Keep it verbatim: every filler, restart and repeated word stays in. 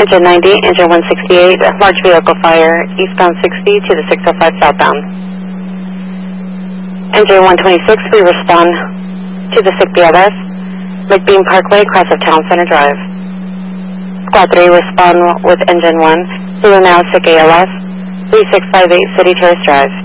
Engine ninety, engine one sixty-eight, large vehicle fire, eastbound sixty to the six oh five southbound. Engine one twenty-six, we respond to the sick B L S, McBean Parkway, cross of Town Center Drive. Squad three, respond with engine one, Zulu now, sick A L S, three six five eight City Terrace Drive.